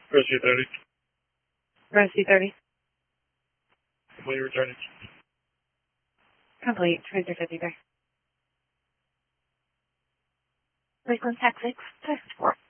Press C30. Press C30. Complete returning. Complete. Tracer 53. Lakeland Tax 6, test 4.